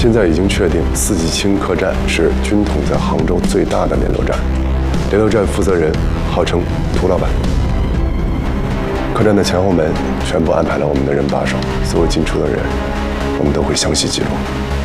现在已经确定四季青客栈是军统在杭州最大的联络站，联络站负责人号称涂老板。客栈的前后门全部安排了我们的人把守，所有进出的人我们都会详细记录。